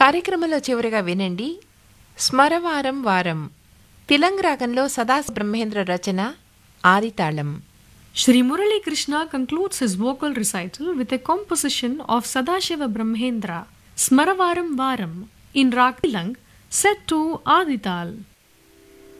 కార్యక్రమంలో చివరిగా వినండి స్మరవారం వారం తిలంగ్ రాగంలో సదాశివ బ్రహ్మేంద్ర రచన ఆదితాళం. Shri Murali Krishna concludes his vocal recital with a composition of Sadashiva Brahmendra, Smravaram Varam, in Rag Tilang, set to Adital.